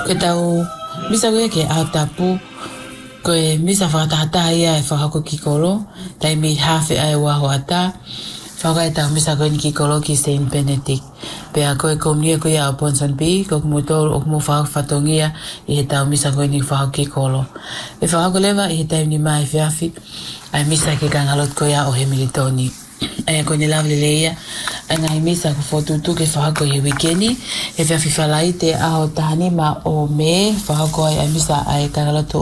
Ko tau misa koe ke au tapu ko misa whakatahata ia e whakako kikolo tai mi hafe ai waho ata whakai tau misa koe ni kikolo ki St. Benedict pea koe komnia koe au Ponsonby ko kumutoro o kumu whakatongia i he tau misa koe ni whakako kikolo e whakako lewa i he tau ni mai whiawhi ai misa ke kangalot koe o he militoni ai ko ni lavle leia ai misa ko fotutu ke whakako i he wikeni e whiawhi whalai te aho tahani ma o me whakako ai misa ai kangalot